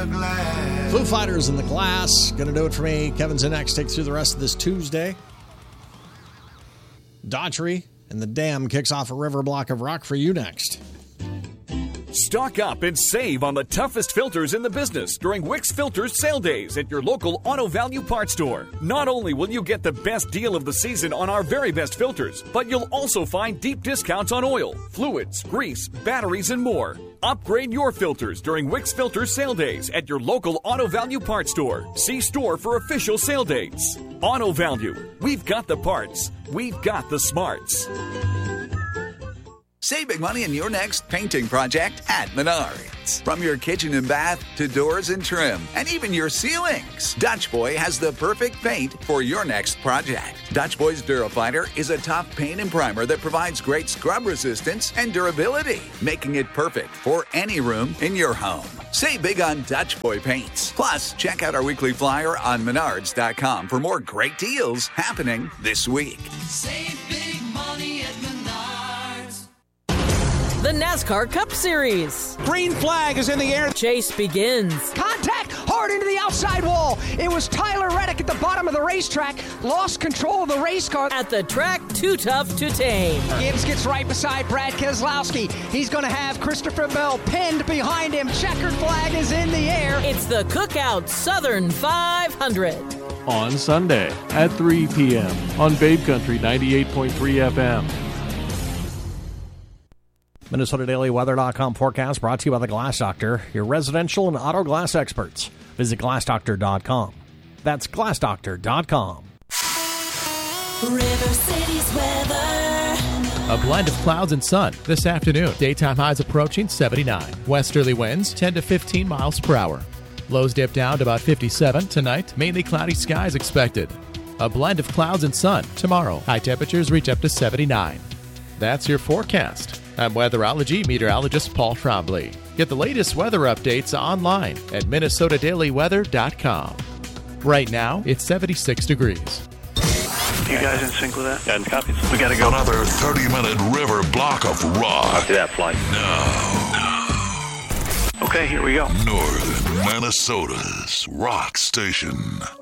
glass. Foo Fighters in the Glass. Gonna do it for me. Kevin's in next. Take through the rest of this Tuesday. Daughtry and the Dam kicks off a river block of rock for you next. Stock up and save on the toughest filters in the business during Wix Filters sale days at your local Auto Value Parts store. Not only will you get the best deal of the season on our very best filters, but you'll also find deep discounts on oil, fluids, grease, batteries, and more. Upgrade your filters during Wix Filters sale days at your local Auto Value Parts store. See store for official sale dates. Auto Value. We've got the parts. We've got the smarts. Save big money in your next painting project at Menards. From your kitchen and bath to doors and trim, and even your ceilings, Dutch Boy has the perfect paint for your next project. Dutch Boy's Durafighter is a top paint and primer that provides great scrub resistance and durability, making it perfect for any room in your home. Save big on Dutch Boy paints. Plus, check out our weekly flyer on Menards.com for more great deals happening this week. Save big money at Menards. The NASCAR Cup Series. Green flag is in the air. Chase begins. Contact hard into the outside wall. It was Tyler Reddick at the bottom of the racetrack. Lost control of the race car. At the track, too tough to tame. Gibbs gets right beside Brad Keselowski. He's going to have Christopher Bell pinned behind him. Checkered flag is in the air. It's the Cookout Southern 500. On Sunday at 3 p.m. on Babe Country 98.3 FM. MinnesotaDailyWeather.com forecast brought to you by the Glass Doctor, your residential and auto glass experts. Visit GlassDoctor.com. That's GlassDoctor.com. River City's weather. A blend of clouds and sun this afternoon. Daytime highs approaching 79. Westerly winds 10 to 15 miles per hour. Lows dip down to about 57 tonight. Mainly cloudy skies expected. A blend of clouds and sun tomorrow. High temperatures reach up to 79. That's your forecast. I'm weatherology meteorologist Paul Trombley. Get the latest weather updates online at MinnesotaDailyWeather.com. Right now, it's 76 degrees. You guys in sync with that? And copies. We gotta go. Another 30-minute river block of rock. Copy that, flight. Now. Okay, here we go. Northern Minnesota's rock station.